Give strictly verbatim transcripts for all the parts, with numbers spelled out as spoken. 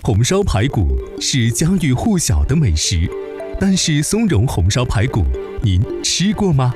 红烧排骨是家喻户晓的美食，但是松茸红烧排骨，您吃过吗？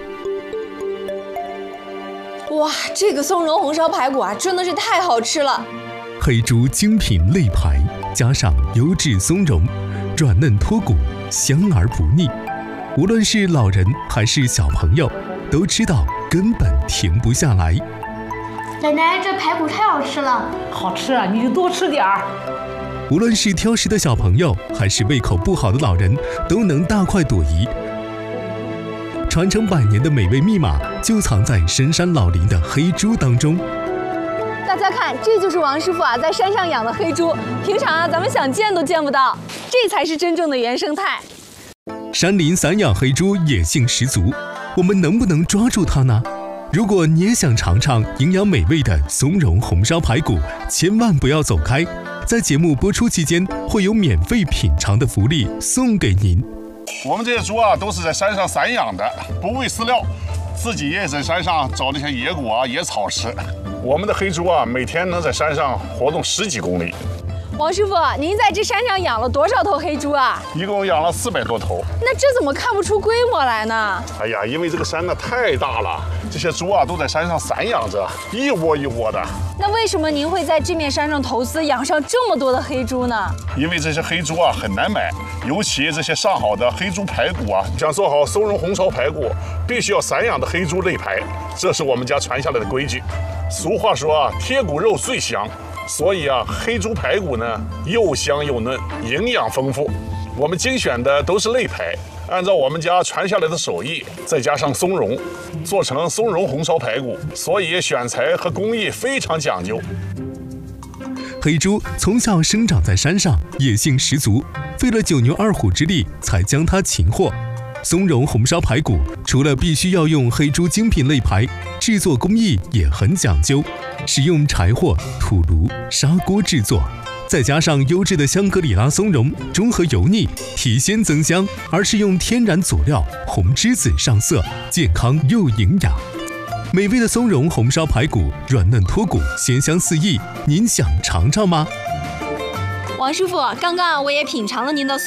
哇，这个松茸红烧排骨啊，真的是太好吃了！ 黑猪精品肋排，加上优质松茸，软嫩脱骨，香而不腻。无论是老人还是小朋友，都知道根本停不下来。 奶奶，这排骨太好吃了。 好吃啊，你就多吃点儿。 无论是挑食的小朋友，还是胃口不好的老人，都能大快朵颐。传承百年的美味密码，就藏在深山老林的黑猪当中。 大家看，这就是王师傅啊在山上养的黑猪，平常啊咱们想见都见不到，这才是真正的原生态。 山林散养黑猪野性十足，我们能不能抓住它呢？如果你也想尝尝营养美味的松茸红烧排骨，千万不要走开，在节目播出期间会有免费品尝的福利送给您。 我们这些猪啊，都是在山上散养的，不喂饲料，自己也在山上找那些野果啊、野草吃。我们的黑猪啊，每天能在山上活动十几公里。 王师傅，您在这山上养了多少头黑猪啊？ 一共养了四百多头。 那这怎么看不出规模来呢？ 哎呀，因为这个山呢太大了，这些猪啊都在山上散养着，一窝一窝的。 那为什么您会在这面山上投资养上这么多的黑猪呢？ 因为这些黑猪啊很难买，尤其这些上好的黑猪排骨啊，想做好松茸红烧排骨，必须要散养的黑猪肋排，这是我们家传下来的规矩。俗话说啊，贴骨肉最香。所以啊，黑猪排骨呢又香又嫩，营养丰富。我们精选的都是肋排，按照我们家传下来的手艺，再加上松茸，做成松茸红烧排骨。所以选材和工艺非常讲究。 黑猪从小生长在山上，野性十足，费了九牛二虎之力才将它擒获。松茸红烧排骨除了必须要用黑猪精品肋排，制作工艺也很讲究，使用柴火、土炉、砂锅制作，再加上优质的香格里拉松茸，中和油腻，提鲜增香，而是用天然佐料红栀子上色，健康又营养。美味的松茸红烧排骨，软嫩脱骨，鲜香四溢，您想尝尝吗？ 王师傅，刚刚我也品尝了您的